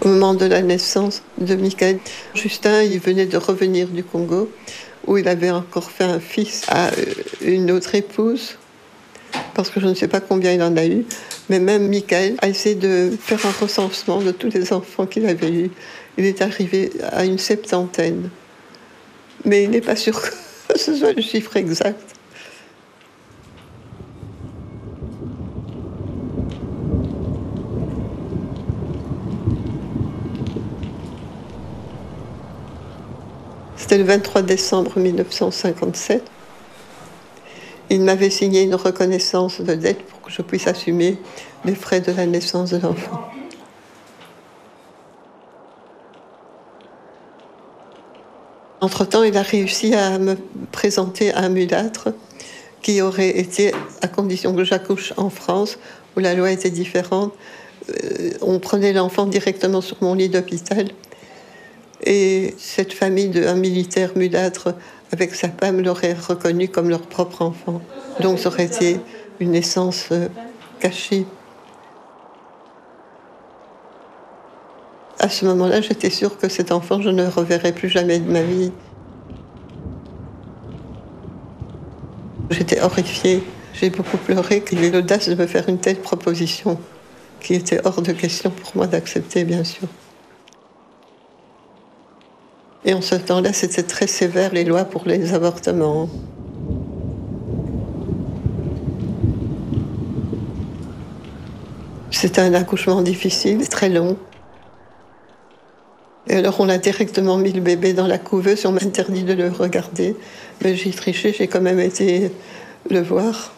Au moment de la naissance de Michael, Justin, il venait de revenir du Congo, où il avait encore fait un fils à une autre épouse, parce que je ne sais pas combien il en a eu, mais même Michael a essayé de faire un recensement de tous les enfants qu'il avait eus. Il est arrivé à une 70aine. Mais il n'est pas sûr que ce soit le chiffre exact. C'était le 23 décembre 1957. Il m'avait signé une reconnaissance de dette pour que je puisse assumer les frais de la naissance de l'enfant. Entre-temps, il a réussi à me présenter un mulâtre qui aurait été, à condition que j'accouche en France, où la loi était différente, on prenait l'enfant directement sur mon lit d'hôpital. Et cette famille d'un militaire mulâtre avec sa femme l'aurait reconnu comme leur propre enfant. Donc ça aurait été une naissance cachée. À ce moment-là, j'étais sûre que cet enfant, je ne le reverrai plus jamais de ma vie. J'étais horrifiée. J'ai beaucoup pleuré qu'il ait l'audace de me faire une telle proposition, qui était hors de question pour moi d'accepter, bien sûr. Et en ce temps-là, c'était très sévère, les lois pour les avortements. C'était un accouchement difficile, très long. Et alors on a directement mis le bébé dans la couveuse, on m'a interdit de le regarder. Mais j'ai triché, j'ai quand même été le voir.